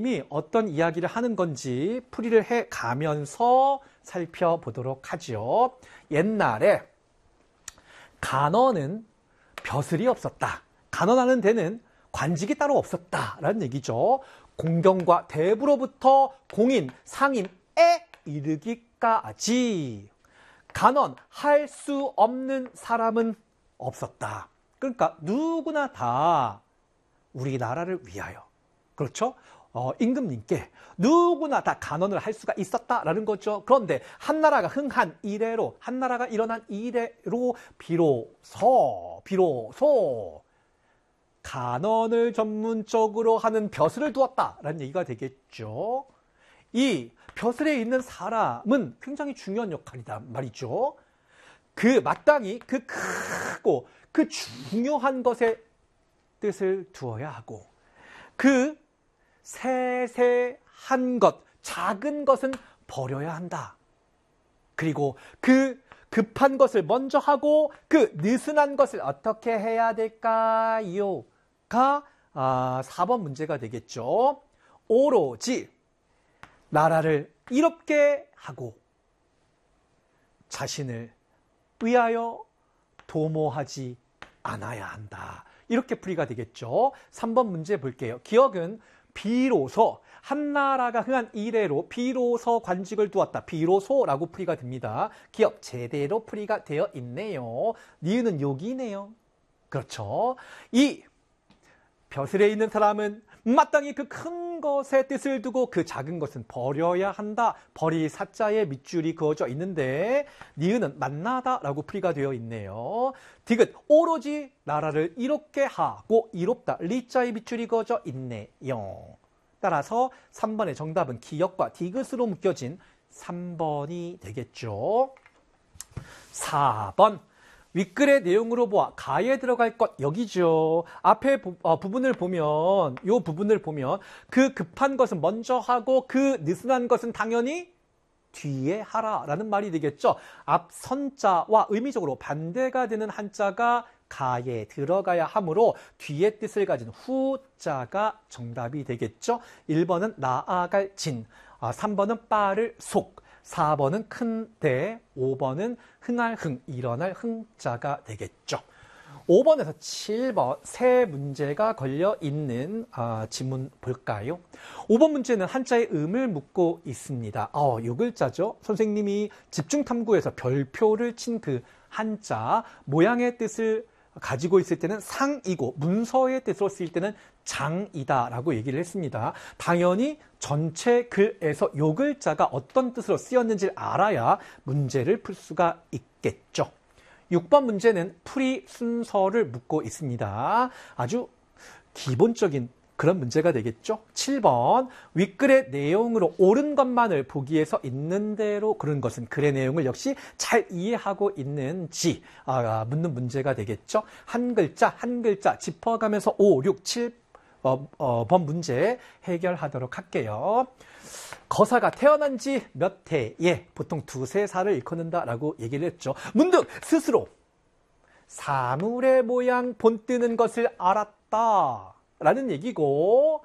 선생님이 어떤 이야기를 하는 건지 풀이를 해 가면서 살펴보도록 하죠. 옛날에 간원은 벼슬이 없었다. 간원하는 데는 관직이 따로 없었다라는 얘기죠. 공경과 대부로부터 공인, 상인에 이르기까지 간원할 수 없는 사람은 없었다. 그러니까 누구나 다 우리나라를 위하여, 그렇죠? 임금님께 누구나 다 간언을 할 수가 있었다라는 거죠. 그런데 한나라가 흥한 이래로, 한나라가 일어난 이래로 비로소 간언을 전문적으로 하는 벼슬을 두었다라는 얘기가 되겠죠. 이 벼슬에 있는 사람은 굉장히 중요한 역할이다 말이죠. 그 마땅히 그 크고 그 중요한 것에 뜻을 두어야 하고, 그 세세한 것, 작은 것은 버려야 한다. 그리고 그 급한 것을 먼저 하고 그 느슨한 것을 어떻게 해야 될까요? 가 4번 문제가 되겠죠. 오로지 나라를 이롭게 하고 자신을 위하여 도모하지 않아야 한다. 이렇게 풀이가 되겠죠. 3번 문제 볼게요. 기억은 비로소, 한나라가 흥한 이래로 비로소 관직을 두었다. 비로소라고 풀이가 됩니다. 기억 제대로 풀이가 되어 있네요. 니은은 여기네요. 그렇죠. 이 벼슬에 있는 사람은 마땅히 그 큰 것에 뜻을 두고 그 작은 것은 버려야 한다. 버리 사자에 밑줄이 그어져 있는데 니은은 만나다라고 풀이가 되어 있네요. 디귿 오로지 나라를 이롭게 하고, 이롭다 리자에 밑줄이 그어져 있네요. 따라서 3번의 정답은 기역과 디귿으로 묶여진 3번이 되겠죠. 4번 윗글의 내용으로 보아 가에 들어갈 것 여기죠. 앞에 부분을 보면, 이 부분을 보면 그 급한 것은 먼저 하고 그 느슨한 것은 당연히 뒤에 하라라는 말이 되겠죠. 앞 선자와 의미적으로 반대가 되는 한자가 가에 들어가야 하므로 뒤의 뜻을 가진 후자가 정답이 되겠죠. 1번은 나아갈 진, 3번은 빠를 속, 4번은 큰데, 5번은 흥할 흥, 일어날 흥자가 되겠죠. 5번에서 7번 세 문제가 걸려있는 지문 볼까요? 5번 문제는 한자의 음을 묻고 있습니다. 요 글자죠. 선생님이 집중탐구에서 별표를 친 그 한자, 모양의 뜻을 가지고 있을 때는 상이고 문서의 뜻으로 쓰일 때는 장이다 라고 얘기를 했습니다. 당연히 전체 글에서 요 글자가 어떤 뜻으로 쓰였는지를 알아야 문제를 풀 수가 있겠죠. 6번 문제는 풀이 순서를 묻고 있습니다. 아주 기본적인 그런 문제가 되겠죠. 7번 윗글의 내용으로 옳은 것만을 보기 위해서 있는 대로 그런 것은 글의 내용을 역시 잘 이해하고 있는지 묻는 문제가 되겠죠. 한 글자 한 글자 짚어가면서 5, 6, 7번 문제 해결하도록 할게요. 거사가 태어난 지 몇 해에 보통 두세 살을 일컫는다라고 얘기를 했죠. 문득 스스로 사물의 모양 본뜨는 것을 알았다 라는 얘기고,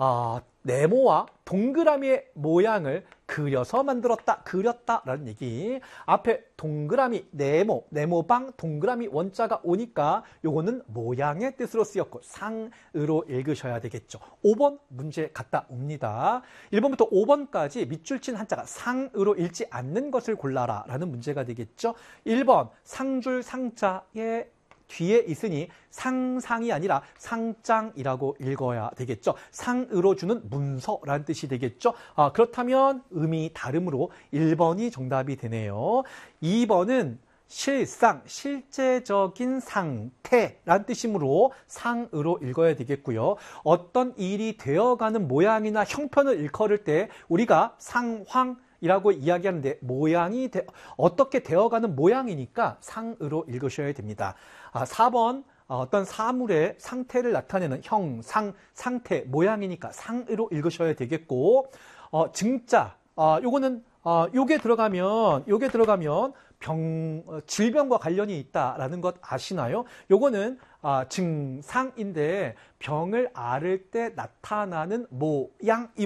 네모와 동그라미의 모양을 그려서 만들었다, 그렸다 라는 얘기. 앞에 동그라미, 네모방, 동그라미 원자가 오니까 요거는 모양의 뜻으로 쓰였고 상으로 읽으셔야 되겠죠. 5번 문제 갔다 옵니다. 1번부터 5번까지 밑줄 친 한자가 상으로 읽지 않는 것을 골라라 라는 문제가 되겠죠. 1번 상줄 상자의 뒤에 있으니 상상이 아니라 상장이라고 읽어야 되겠죠. 상으로 주는 문서라는 뜻이 되겠죠. 그렇다면 음이 다름으로 1번이 정답이 되네요. 2번은 실상, 실제적인 상태라는 뜻이므로 상으로 읽어야 되겠고요. 어떤 일이 되어가는 모양이나 형편을 일컬을 때 우리가 상황이라고 이야기하는데 모양이 어떻게 되어가는 모양이니까 상으로 읽으셔야 됩니다. 4번 어떤 사물의 상태를 나타내는 형상, 상태, 모양이니까 상으로 읽으셔야 되겠고, 증자, 요거는 요게 들어가면 질병과 관련이 있다라는 것 아시나요? 요거는 증상인데 병을 앓을 때 나타나는 모양, 이